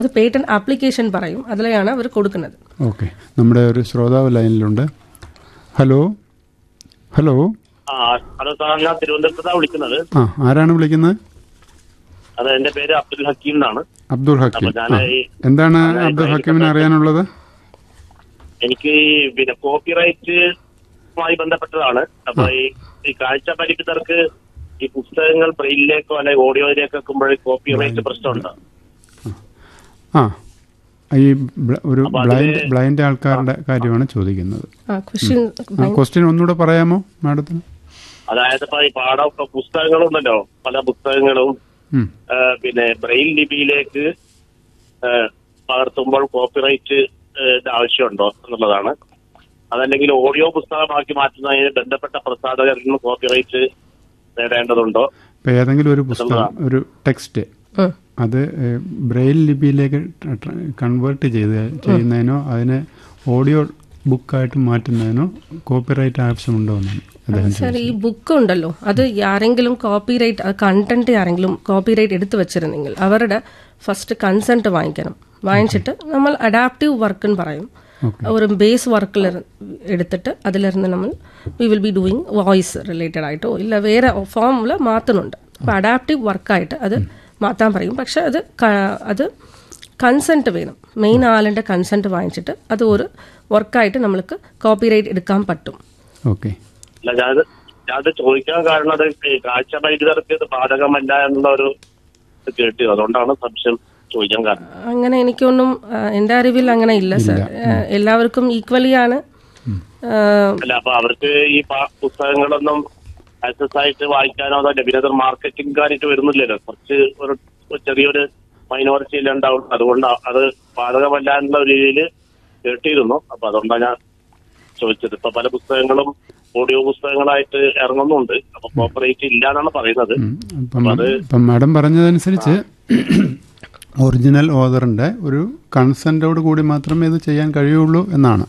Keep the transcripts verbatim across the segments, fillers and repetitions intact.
അത് patent application പറയും, അതിലെയാണ് അവർ കൊടുക്കുന്നത്. ഓക്കെ, നമ്മുടെ ഒരു ശ്രോതാവ് ലൈനിലുണ്ട്. ഹലോ ഹലോ ഹലോ സാർ, ഞാൻ തിരുവനന്തപുരത്താണ് വിളിക്കുന്നത്. ആ, ആരാണ് വിളിക്കുന്നത്? അത് എന്റെ പേര് അബ്ദുൽ ഹക്കീം എന്നാണ്. അബ്ദുൽ ഹക്കീം, എന്താണ് അബ്ദുൽ ഹക്കീമിന് അറിയാനുള്ളത്? എനിക്ക് പിന്നെ കോപ്പിറൈറ്റുമായി ബന്ധപ്പെട്ടതാണ്. അപ്പൊ ഈ കാഴ്ച പരിമിതർക്ക് ഈ പുസ്തകങ്ങൾ ബ്രെയിലിലേക്കോ അല്ലെങ്കിൽ ഓഡിയോയിലേക്കോ വെക്കുമ്പോൾ കോപ്പിറൈറ്റ് പ്രശ്നമുണ്ടോ? ആ, ഈ ഒരു ബ്ലൈൻഡ് ബ്ലൈൻഡ് ആൾക്കാരുടെ കാര്യമാണ് ചോദിക്കുന്നത്. ക്വസ്റ്റ്യൻ ഒന്നുകൂടെ പറയാമോ മാഡത്തിന്? അതായത് ഇപ്പൊ ഈ പാഠ പുസ്തകങ്ങളുണ്ടല്ലോ, പല പുസ്തകങ്ങളും പിന്നെ ബ്രെയിൽ ലിപിയിലേക്ക് പകർത്തുമ്പോൾ കോപ്പിറൈറ്റ് ആവശ്യമുണ്ടോ എന്നുള്ളതാണ്. അതല്ലെങ്കിൽ ഓഡിയോ പുസ്തകമാക്കി മാറ്റുന്നതിന് ബന്ധപ്പെട്ട പ്രസാധകരിൽ നിന്ന് കോപ്പിറൈറ്റ് നേടേണ്ടതുണ്ടോ? ഇപ്പൊ ഏതെങ്കിലും ഒരു പുസ്തകം, ഒരു ടെക്സ്റ്റ്, അത് ബ്രെയിൽ ലിപിയിലേക്ക് കൺവേർട്ട് ചെയ്ത് ചെയ്യുന്നതിനോ അതിനെ ഓഡിയോ ബുക്കായിട്ട് മാറ്റുന്നതിനോ കോപ്പിറൈറ്റ് ആവശ്യമുണ്ടോ എന്നാണ് അദ്ദേഹം. സാർ, ഈ ബുക്ക് ഉണ്ടല്ലോ, അത് ആരെങ്കിലും കോപ്പിറൈറ്റ് കണ്ടന്റ് ആരെങ്കിലും കോപ്പിറൈറ്റ് എടുത്തു വെച്ചിരുന്നെങ്കിൽ അവരുടെ ഫസ്റ്റ് കൺസെന്റ് വാങ്ങിക്കണം. വാങ്ങിച്ചിട്ട് നമ്മൾ അഡാപ്റ്റീവ് വർക്ക് എന്ന് പറയും, ഒരു ബേസ് വർക്കിൽ എടുത്തിട്ട് അതിലിരുന്ന് നമ്മൾ we will be doing voice related ആയിട്ടോ ഇല്ല വേറെ ഫോമിൽ മാറ്റുന്നുണ്ട്. അപ്പോൾ അഡാപ്റ്റീവ് വർക്കായിട്ട് അത് മാറ്റാൻ പറയും. പക്ഷെ അത് അത് കൺസെന്റ് വേണം, മെയിൻ ആളിൻ്റെ കൺസെന്റ് വാങ്ങിച്ചിട്ട് അത് ഒരു വർക്കായിട്ട് നമ്മൾക്ക് കോപ്പിറൈറ്റ് എടുക്കാൻ പറ്റും. ഓക്കെ, അല്ല ഞാൻ ഞാനത് ചോദിക്കാൻ കാരണം അത് കാഴ്ച പരിമിതർക്ക് ഇത് ബാധകമല്ല എന്നുള്ള ഒരു കേട്ടു, അതുകൊണ്ടാണ് സംശയം ചോദിക്കാൻ കാരണം. അങ്ങനെ എനിക്കൊന്നും എന്റെ അറിവിൽ അങ്ങനെ ഇല്ല സാർ, എല്ലാവർക്കും ഈക്വലി ആണ്. അല്ല, അപ്പൊ അവർക്ക് ഈ പുസ്തകങ്ങളൊന്നും ആക്സസ് ആയിട്ട് വായിക്കാനോ അതല്ല, പിന്നെ അത് മാർക്കറ്റിംഗുകാരായിട്ട് വരുന്നില്ലല്ലോ, കുറച്ച് ഒരു ചെറിയൊരു മൈനോറിറ്റിയിൽ ഉണ്ടാവും. അതുകൊണ്ട് അത് ബാധകമല്ല എന്നുള്ള ഒരു രീതിയിൽ കേട്ടിരുന്നു. അപ്പൊ അതുകൊണ്ടാണ് ഞാൻ ചോദിച്ചത്. ഇപ്പൊ പല പുസ്തകങ്ങളും ഓഡിയോ പുസ്തകങ്ങളായിട്ട് ഇറങ്ങുന്നുണ്ട്, അപ്പൊ കോപ്പറേറ്റ് ഇല്ല എന്നാണ് പറയുന്നത്. ഇപ്പം മാഡം പറഞ്ഞതനുസരിച്ച് ഒറിജിനൽ ഓതറിന്റെ ഒരു കൺസെന്റോട് കൂടി മാത്രമേ ഇത് ചെയ്യാൻ കഴിയുള്ളൂ എന്നാണ്.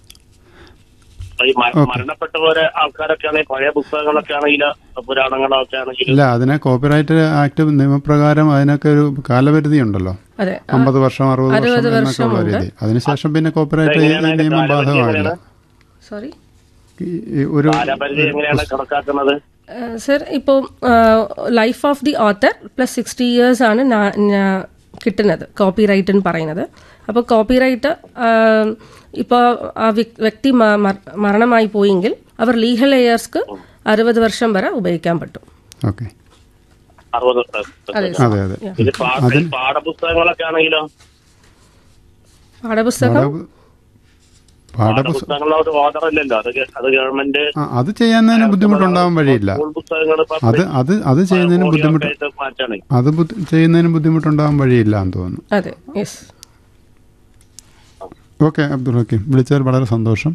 മരണപ്പെട്ടവരെ ആൾക്കാരൊക്കെ ആണെങ്കിൽ പഴയ പുസ്തകങ്ങളൊക്കെ ആണെങ്കിൽ പുരാണങ്ങളൊക്കെ ആണെങ്കിൽ ഇല്ല, അതിനെ കോപ്പിറൈറ്റ് ആക്ട് നിയമപ്രകാരം അതിനൊക്കെ ഒരു കാലപരിധി ഉണ്ടല്ലോ, അമ്പത് വർഷം അറുപത് വർഷം എന്നൊക്കെ ഉള്ള രീതി. അതിനുശേഷം പിന്നെ കോപ്പിറൈറ്റ് നിയമം ബാധകമാകില്ല. സോറി, ഒരു സർ ഇപ്പോൾ life of the author plus sixty years ആണ് കിട്ടുന്നത് കോപ്പിറൈറ്റ് എന്ന് പറയുന്നത്. അപ്പോൾ കോപ്പിറൈറ്റ് ഇപ്പോൾ ആ വ്യക്തി മരണമായി പോയെങ്കിൽ അവർ ലീഗൽ എയേഴ്സ്ക്ക് അറുപത് വർഷം വരെ ഉപയോഗിക്കാൻ പറ്റും. ഓക്കെ, പാഠപുസ്തകങ്ങളൊക്കെ ആണെങ്കിലോ? പാഠപുസ്തകം അത് ചെയ്യുന്നതിന് ബുദ്ധിമുട്ടുണ്ടാവാൻ വഴിയില്ല. അത് അത് അത് ചെയ്യുന്നതിന് ബുദ്ധിമുട്ട് അത് ചെയ്യുന്നതിന് ബുദ്ധിമുട്ടുണ്ടാവാൻ വഴിയില്ല എന്ന് തോന്നുന്നു. അതെ, യെസ്. ഓക്കെ അബ്ദുൽ ഹക്കീം, വിളിച്ചതിൽ വളരെ സന്തോഷം.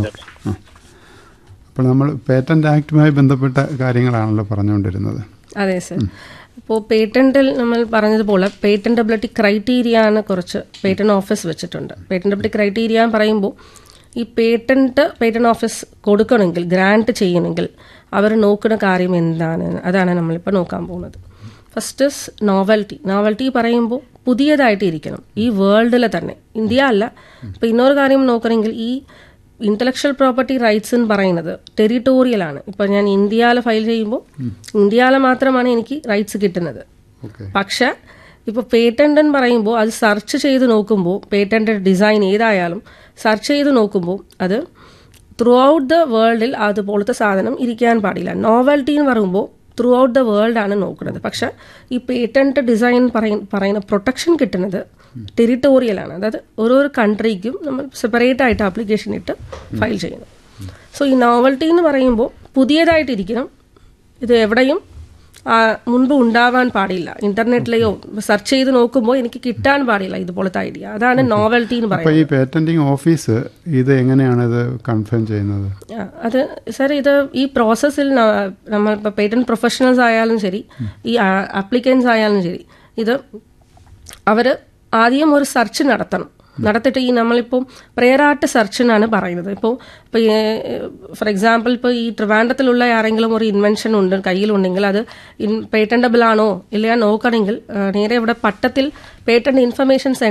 അപ്പോൾ നമ്മൾ പേറ്റന്റ് ആക്ടുമായി ബന്ധപ്പെട്ട കാര്യങ്ങളാണല്ലോ പറഞ്ഞുകൊണ്ടിരുന്നത്. അതെ സർ. ഇപ്പോൾ പേറ്റന്റിൽ നമ്മൾ പറഞ്ഞതുപോലെ പേറ്റന്റബിലിറ്റി ക്രൈറ്റീരിയ ആണ് കുറച്ച് പേറ്റന്റ് ഓഫീസ് വെച്ചിട്ടുണ്ട്. പേറ്റന്റബിലിറ്റി ക്രൈറ്റീരിയ എന്ന് പറയുമ്പോൾ ഈ പേറ്റന്റ് പേറ്റന്റ് ഓഫീസ് കൊടുക്കണമെങ്കിൽ, ഗ്രാന്റ് ചെയ്യണമെങ്കിൽ അവർ നോക്കുന്ന കാര്യം എന്താണ്, അതാണ് നമ്മളിപ്പോൾ നോക്കാൻ പോകുന്നത്. First is novelty. നോവൽറ്റി പറയുമ്പോൾ പുതിയതായിട്ട് ഇരിക്കണം, ഈ വേൾഡിൽ തന്നെ, ഇന്ത്യ അല്ല. ഇപ്പം ഇന്നൊരു കാര്യം നോക്കണമെങ്കിൽ ഈ ഇന്റലക്ച്വൽ പ്രോപ്പർട്ടി റൈറ്റ്സ് എന്ന് പറയുന്നത് ടെറിട്ടോറിയലാണ്. ഇപ്പം ഞാൻ ഇന്ത്യയിൽ ഫയൽ ചെയ്യുമ്പോൾ ഇന്ത്യയിൽ മാത്രമാണ് എനിക്ക് റൈറ്റ്സ് കിട്ടുന്നത്. പക്ഷെ ഇപ്പോൾ പേറ്റന്റ് എന്ന് പറയുമ്പോൾ അത് സെർച്ച് ചെയ്ത് നോക്കുമ്പോൾ പേറ്റന്റ് ഡിസൈൻ ഏതായാലും സെർച്ച് ചെയ്ത് നോക്കുമ്പോൾ അത് ത്രൂ ഔട്ട് ദ വേൾഡിൽ അതുപോലത്തെ സാധനം ഇരിക്കാൻ പാടില്ല. നോവൽറ്റി എന്ന് പറയുമ്പോൾ ത്രൂ ഔട്ട് ദ വേൾഡ് ആണ് നോക്കുന്നത്. പക്ഷെ ഈ പേറ്റന്റ് ഡിസൈൻ പറയുന്ന പ്രൊട്ടക്ഷൻ കിട്ടുന്നത് ടെറിട്ടോറിയലാണ്. അതായത് ഓരോരോ കൺട്രിക്കും നമ്മൾ സെപ്പറേറ്റ് ആയിട്ട് ആപ്ലിക്കേഷൻ ഇട്ട് ഫയൽ ചെയ്യണം. സോ ഈ നോവൽറ്റി എന്ന് പറയുമ്പോൾ പുതിയതായിട്ടിരിക്കണം, ഇത് എവിടെയും മുൻപ് ഉണ്ടാവാൻ പാടില്ല. ഇന്റർനെറ്റിലെയോ സെർച്ച് ചെയ്ത് നോക്കുമ്പോൾ എനിക്ക് കിട്ടാൻ പാടില്ല ഇതുപോലത്തെ ഐഡിയ. അതാണ് നോവൽറ്റി എന്ന് പറയുന്നത്. ഈ പേറ്റന്റിംഗ് ഓഫീസ് ഇത് എങ്ങനെയാണ് ഇത് കൺഫേം ചെയ്യുന്നത്? അത് സാർ, ഇത് ഈ പ്രോസസ്സിൽ നമ്മൾ ഇപ്പോൾ പേറ്റന്റ് പ്രൊഫഷണൽസ് ആയാലും ശരി, ഈ ആപ്ലിക്കൻസ് ആയാലും ശരി, ഇത് അവർ ആദ്യം ഒരു സെർച്ച് നടത്തണം. നടത്തിയിട്ട് ഈ നമ്മളിപ്പോൾ പ്രേരാട്ട് സെർച്ച് എന്നാണ് പറയുന്നത്. ഇപ്പോൾ ഇപ്പോൾ ഫോർ എക്സാമ്പിൾ ഇപ്പോൾ ഈ ട്രിവാൻഡ്രത്തിലുള്ള ആരെങ്കിലും ഒരു ഇൻവെൻഷൻ ഉണ്ട് കയ്യിലുണ്ടെങ്കിൽ അത് ഇൻ പേറ്റന്റബിൾ ആണോ ഇല്ലയോ നോക്കണമെങ്കിൽ നേരെ ഇവിടെ പട്ടത്തിൽ പേറ്റന്റ് ഇൻഫർമേഷൻ സെന്റർ